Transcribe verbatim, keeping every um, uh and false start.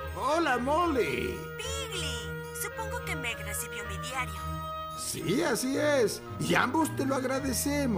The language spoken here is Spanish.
Hola, Molly. Piggy, supongo que Meg recibió mi diario. Sí, así es. Y ambos te lo agradecemos.